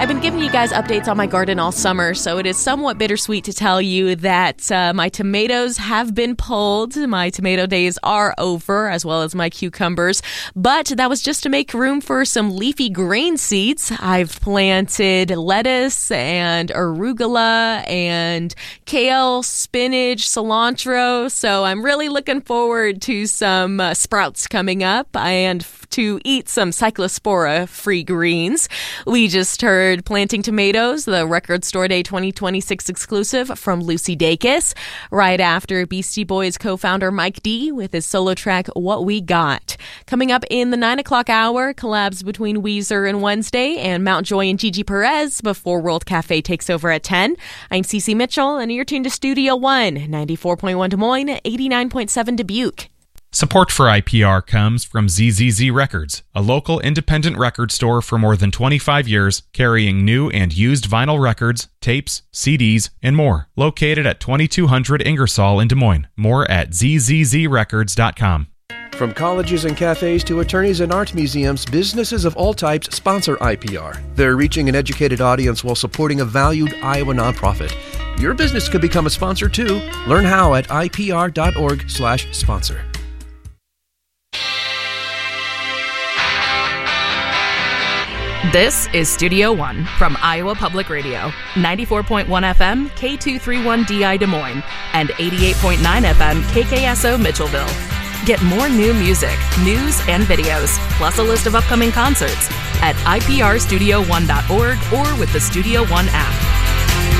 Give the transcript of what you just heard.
I've been giving you guys updates on my garden all summer, so it is somewhat bittersweet to tell you that my tomatoes have been pulled. My tomato days are over, as well as my cucumbers, but that was just to make room for some leafy green seeds. I've planted lettuce and arugula and kale, spinach, cilantro, so I'm really looking forward to some sprouts coming up and to eat some cyclospora-free greens. We just heard Planting Tomatoes, the Record Store Day 2026 exclusive from Lucy Dacus, right after Beastie Boys co-founder Mike D with his solo track, What We Got. Coming up in the 9 o'clock hour, collabs between Weezer and Wednesday and Mount Joy and Gigi Perez before World Cafe takes over at 10. I'm Cece Mitchell, and you're tuned to Studio One, 94.1 Des Moines, 89.7 Dubuque. Support for IPR comes from ZZZ Records, a local independent record store for more than 25 years, carrying new and used vinyl records, tapes, CDs, and more. Located at 2200 Ingersoll in Des Moines. More at zzzrecords.com. From colleges and cafes to attorneys and art museums, businesses of all types sponsor IPR. They're reaching an educated audience while supporting a valued Iowa nonprofit. Your business could become a sponsor too. Learn how at ipr.org/sponsor. This is Studio One from Iowa Public Radio, 94.1 FM, K231DI Des Moines, and 88.9 FM, KKSO Mitchellville. Get more new music, news, and videos, plus a list of upcoming concerts at iprstudio1.org or with the Studio One app.